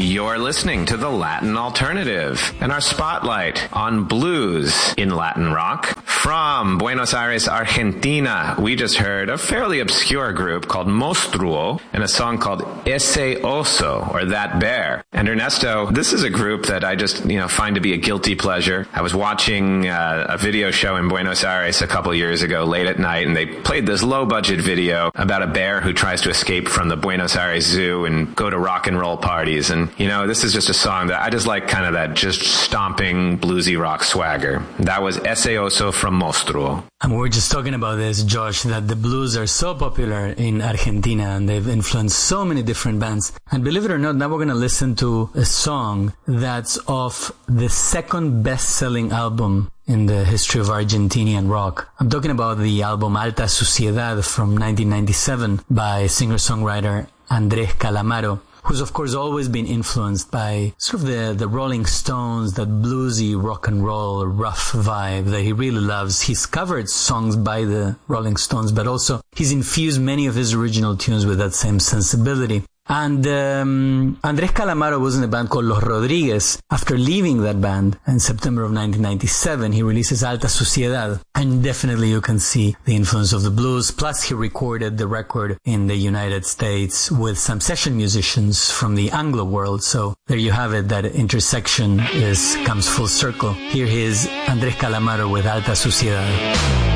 You're listening to The Latin Alternative and our spotlight on blues in Latin rock. From Buenos Aires, Argentina, we just heard a fairly obscure group called Monstruo and a song called Ese Oso, or That Bear. And Ernesto, this is a group that I just, find to be a guilty pleasure. I was watching a video show in Buenos Aires a couple years ago late at night, and they played this low-budget video about a bear who tries to escape from the Buenos Aires Zoo and go to rock and roll parties. And, this is just a song that I just like, kind of that just stomping bluesy rock swagger. That was Ese Oso from Monstruo. And we were just talking about this, Josh, that the blues are so popular in Argentina and they've influenced so many different bands. And believe it or not, now we're going to listen to a song that's off the second best-selling album in the history of Argentinian rock. I'm talking about the album Alta Suciedad from 1997 by singer-songwriter Andrés Calamaro, who's of course always been influenced by sort of the Rolling Stones, that bluesy rock and roll rough vibe that he really loves. He's covered songs by the Rolling Stones, but also he's infused many of his original tunes with that same sensibility. And Andrés Calamaro was in a band called Los Rodriguez. After leaving that band in September of 1997, he releases Alta Suciedad. And definitely you can see the influence of the blues. Plus he recorded the record in the United States with some session musicians from the Anglo world. So there you have it, that intersection comes full circle. Here he is, Andrés Calamaro with Alta Suciedad.